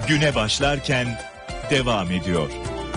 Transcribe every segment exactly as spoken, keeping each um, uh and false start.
güne başlarken devam ediyor.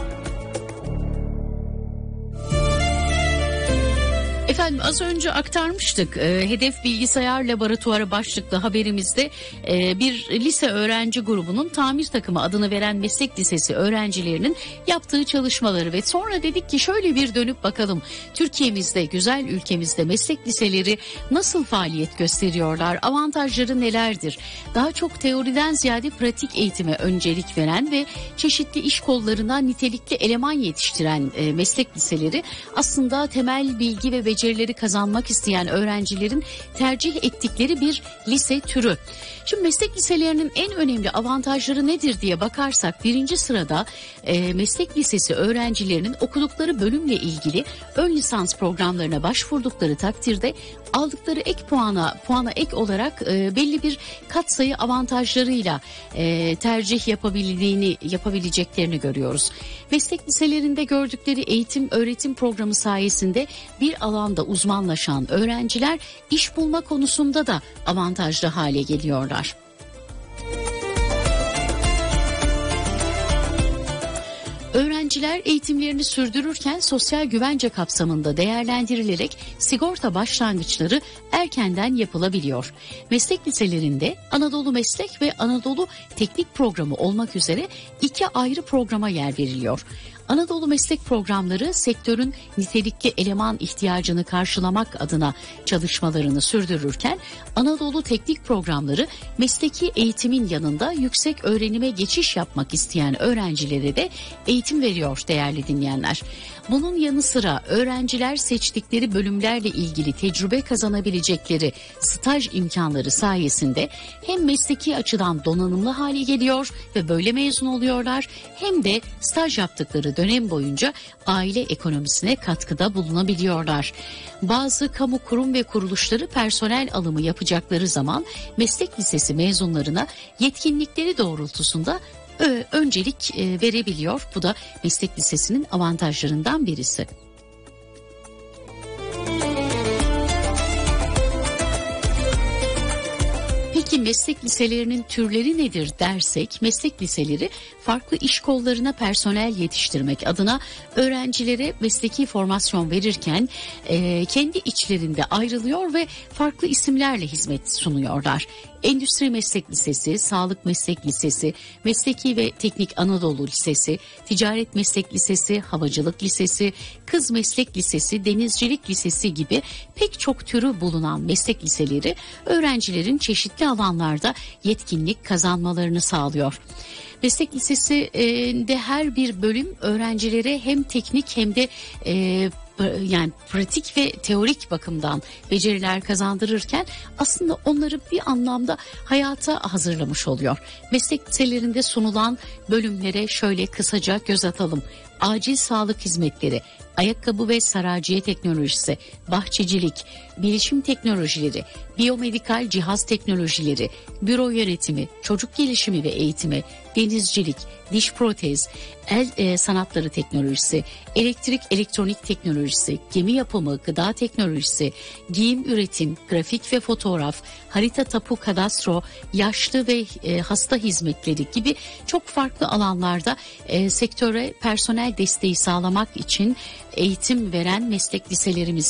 Efendim az önce aktarmıştık. E, Hedef Bilgisayar Laboratuvarı başlıklı haberimizde e, bir lise öğrenci grubunun tamir takımı adını veren meslek lisesi öğrencilerinin yaptığı çalışmaları ve sonra dedik ki şöyle bir dönüp bakalım. Türkiye'mizde, güzel ülkemizde meslek liseleri nasıl faaliyet gösteriyorlar? Avantajları nelerdir? Daha çok teoriden ziyade pratik eğitime öncelik veren ve çeşitli iş kollarına nitelikli eleman yetiştiren e, meslek liseleri aslında temel bilgi ve becerileri kazanmak isteyen öğrencilerin tercih ettikleri bir lise türü. Şimdi meslek liselerinin en önemli avantajları nedir diye bakarsak birinci sırada e, meslek lisesi öğrencilerinin okudukları bölümle ilgili ön lisans programlarına başvurdukları takdirde aldıkları ek puana puana ek olarak e, belli bir katsayı avantajlarıyla e, tercih yapabildiğini yapabileceklerini görüyoruz. Meslek liselerinde gördükleri eğitim öğretim programı sayesinde bir alanda uzmanlaşan öğrenciler iş bulma konusunda da avantajlı hale geliyorlar. Öğrenciler eğitimlerini sürdürürken sosyal güvence kapsamında değerlendirilerek sigorta başlangıçları erkenden yapılabiliyor. Meslek liselerinde Anadolu Meslek ve Anadolu Teknik Programı olmak üzere iki ayrı programa yer veriliyor. Anadolu Meslek programları sektörün nitelikli eleman ihtiyacını karşılamak adına çalışmalarını sürdürürken Anadolu Teknik programları mesleki eğitimin yanında yüksek öğrenime geçiş yapmak isteyen öğrencilere de eğitim veriyor değerli dinleyenler. Bunun yanı sıra öğrenciler seçtikleri bölümlerle ilgili tecrübe kazanabilecekleri staj imkanları sayesinde hem mesleki açıdan donanımlı hale geliyor ve böyle mezun oluyorlar hem de staj yaptıkları dönem boyunca aile ekonomisine katkıda bulunabiliyorlar. Bazı kamu kurum ve kuruluşları personel alımı yapacakları zaman meslek lisesi mezunlarına yetkinlikleri doğrultusunda öncelik verebiliyor. Bu da meslek lisesinin avantajlarından birisi. Peki meslek liselerinin türleri nedir dersek, meslek liseleri farklı iş kollarına personel yetiştirmek adına öğrencilere mesleki formasyon verirken e, kendi içlerinde ayrılıyor ve farklı isimlerle hizmet sunuyorlar. Endüstri Meslek Lisesi, Sağlık Meslek Lisesi, Mesleki ve Teknik Anadolu Lisesi, Ticaret Meslek Lisesi, Havacılık Lisesi, Kız Meslek Lisesi, Denizcilik Lisesi gibi pek çok türü bulunan meslek liseleri öğrencilerin çeşitli alanlarda yetkinlik kazanmalarını sağlıyor. Meslek lisesinde her bir bölüm öğrencilere hem teknik hem de e, yani pratik ve teorik bakımdan beceriler kazandırırken aslında onları bir anlamda hayata hazırlamış oluyor. Meslek liselerinde sunulan bölümlere şöyle kısaca göz atalım. Acil sağlık hizmetleri, ayakkabı ve saraciye teknolojisi, bahçecilik, bilişim teknolojileri, biyomedikal cihaz teknolojileri, büro yönetimi, çocuk gelişimi ve eğitimi, denizcilik, diş protez, el e, sanatları teknolojisi, elektrik elektronik teknolojisi, gemi yapımı, gıda teknolojisi, giyim üretim, grafik ve fotoğraf, harita tapu kadastro, yaşlı ve e, hasta hizmetleri gibi çok farklı alanlarda e, sektöre personel desteği sağlamak için eğitim veren meslek liselerimiz